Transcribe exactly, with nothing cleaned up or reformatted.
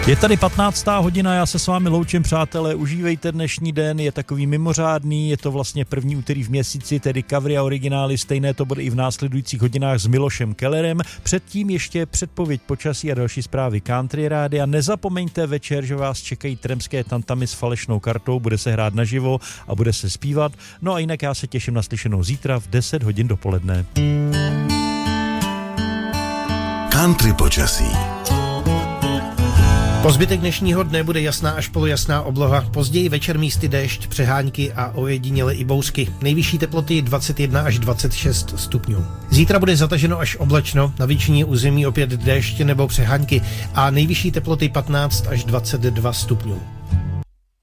Je tady patnáctá hodina, já se s vámi loučím, přátelé, užívejte dnešní den, je takový mimořádný, je to vlastně první úterý v měsíci, tedy covery a originály, stejné to bude i v následujících hodinách s Milošem Kellerem, předtím ještě předpověď počasí a další zprávy Country Rádia. Nezapomeňte večer, že vás čekají tremské tantamy s falešnou kartou, bude se hrát naživo a bude se zpívat, no a jinak já se těším na slyšenou zítra v deset hodin dopoledne. Country počasí. Po zbytek dnešního dne bude jasná až polojasná obloha, později večer místy déšť, přehánky a ojediněle i bousky. Nejvyšší teploty dvacet jedna až dvacet šest stupňů. Zítra bude zataženo až oblačno, na většině území opět déšť nebo přehánky a nejvyšší teploty patnáct až dvacet dva stupňů.